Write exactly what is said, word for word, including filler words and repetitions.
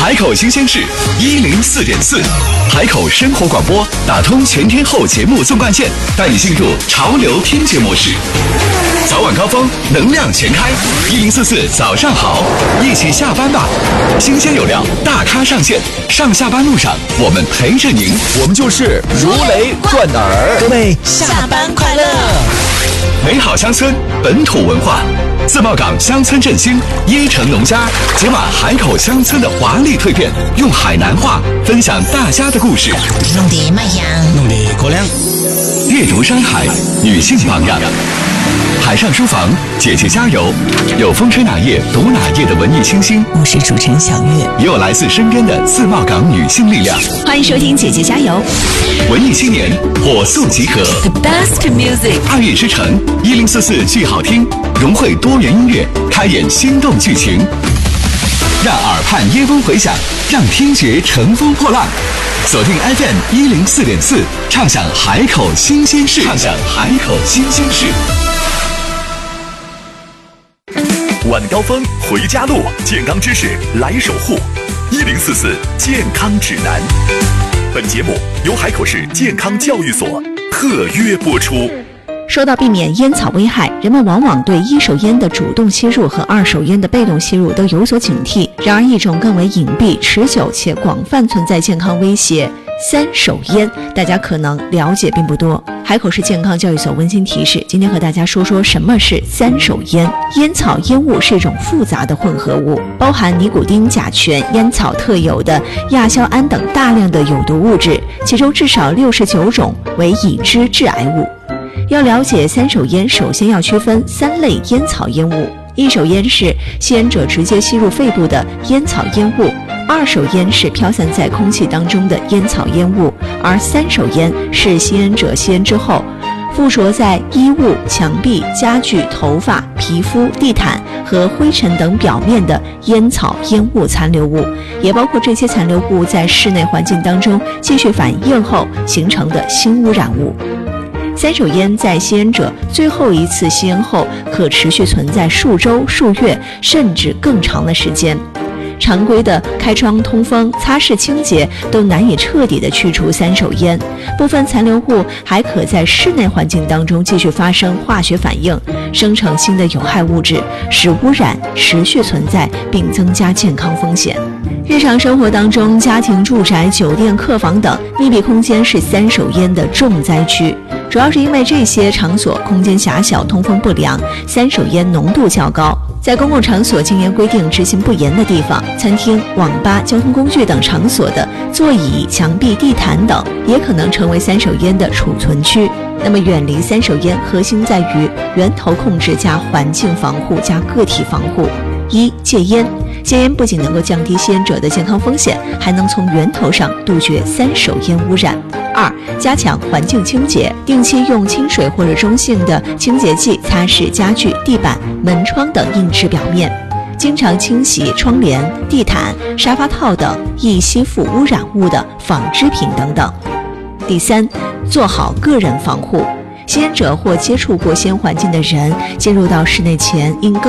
海口新鲜事一零四点四，海口生活广播打通全天候节目纵贯线，带你进入潮流听觉模式。早晚高峰，能量全开，一零四四早上好，一起下班吧。新鲜有料，大咖上线，上下班路上我们陪着您， 我们就是如雷贯耳。 各位下班快乐！ 美好乡村，本土文化。自贸港乡村振兴，椰城农家解码海口乡村的华丽蜕变，用海南话分享大家的故事。 弄得麦香， 弄得过凉。 阅读山海，女性榜样。海上书房，姐姐加油！有风吹哪页读哪页的文艺清新， 我是主持人小月， 也有来自身边的自贸港女性力量。 欢迎收听姐姐加油！ 文艺青年火速集合 ，The best music， 二月之城一零四四剧好听，融汇多元音乐，开演心动剧情，让耳畔椰风回响，让听觉乘风破浪。锁定 F M 一零四点四，畅享海口新鲜事，畅享海口新鲜事。晚高峰回家路，健康知识来守护。一零四四健康指南。本节目由海口市健康教育所特约播出。 说到避免烟草危害，人们往往对一手烟的主动吸入和二手烟的被动吸入都有所警惕。然而，一种更为隐蔽、持久且广泛存在健康威胁——三手烟，大家可能了解并不多。海口市健康教育所温馨提示，今天和大家说说什么是三手烟。烟草烟雾是一种复杂的混合物，包含尼古丁、甲醛、烟草特有的亚硝胺等大量的有毒物质，其中至少六十九种为已知致癌物。要了解三手烟，首先要区分三类烟草烟雾。一手烟是吸烟者直接吸入肺部的烟草烟雾，二手烟是飘散在空气当中的烟草烟雾，而三手烟是吸烟者吸烟之后附着在衣物、墙壁、家具、头发、皮肤、地毯和灰尘等表面的烟草烟雾残留物，也包括这些残留物在室内环境当中继续反应后形成的新污染物。三手烟在吸烟者最后一次吸烟后可持续存在数周、数月甚至更长的时间。常规的开窗通风、擦拭清洁都难以彻底的去除三手烟，部分残留物还可在室内环境当中继续发生化学反应，生成新的有害物质，使污染持续存在并增加健康风险。日常生活当中，家庭、住宅、酒店、客房等密闭空间是三手烟的重灾区，主要是因为这些场所空间狭小、通风不良，三手烟浓度较高。在公共场所禁烟规定执行不严的地方，餐厅、网吧、交通工具等场所的座椅、墙壁、地毯等也可能成为三手烟的储存区。那么远离三手烟，核心在于源头控制加环境防护加个体防护。一、戒烟。戒烟不仅能够降低吸烟者的健康风险，还能从源头上杜绝三手烟污染。二、加强环境清洁，定期用清水或者中性的清洁剂擦拭家具、地板、门窗等硬质表面，经常清洗窗帘、地毯、沙发套等易吸附污染物的纺织品等等。第三，做好个人防护。吸烟者或接触过吸烟环境的人进入到室内前应更